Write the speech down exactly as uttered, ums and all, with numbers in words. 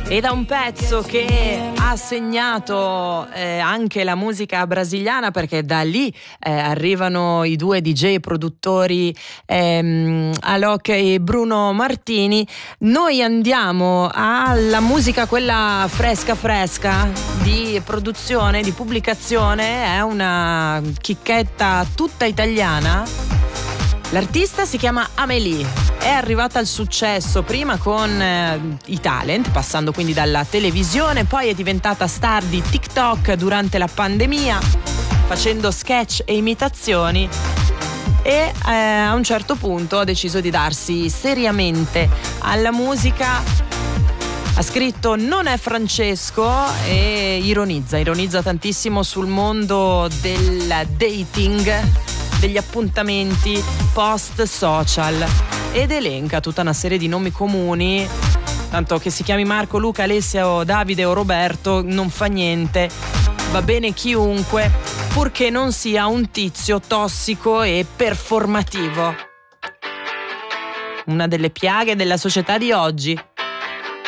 E da un pezzo che ha segnato eh, anche la musica brasiliana, perché da lì eh, arrivano i due D J produttori ehm, Alok e Bruno Martini, noi andiamo alla musica quella fresca fresca di produzione, di pubblicazione. È una chicchetta tutta italiana. L'artista si chiama Amélie, è arrivata al successo prima con eh, i talent, passando quindi dalla televisione, poi è diventata star di TikTok durante la pandemia, facendo sketch e imitazioni, e eh, a un certo punto ha deciso di darsi seriamente alla musica. Ha scritto "Non è Francesco" e ironizza, ironizza tantissimo sul mondo del dating, degli appuntamenti post social, ed elenca tutta una serie di nomi comuni, tanto che si chiami Marco, Luca, Alessia o Davide o Roberto non fa niente, va bene chiunque, purché non sia un tizio tossico e performativo. Una delle piaghe della società di oggi.